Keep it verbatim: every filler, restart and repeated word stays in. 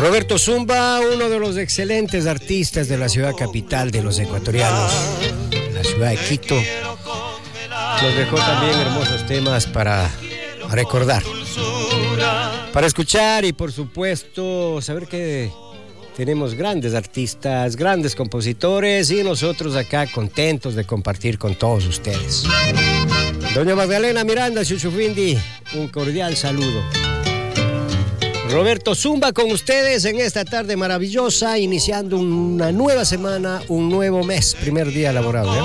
Roberto Zumba, uno de los excelentes artistas de la ciudad capital de los ecuatorianos, la ciudad de Quito, nos dejó también hermosos temas para recordar, para escuchar y por supuesto saber que tenemos grandes artistas, grandes compositores y nosotros acá contentos de compartir con todos ustedes. Doña Magdalena Miranda Chuchufindi, un cordial saludo. Roberto Zumba con ustedes en esta tarde maravillosa, iniciando una nueva semana, un nuevo mes, primer día laboral, ¿eh?